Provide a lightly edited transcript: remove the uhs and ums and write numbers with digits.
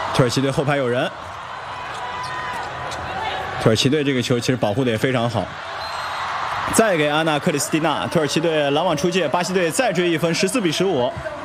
土耳其队后排有人，土耳其队这个球其实保护的也非常好。再给安娜克里斯蒂娜，土耳其队拦网出界，巴西队再追1分，14比15。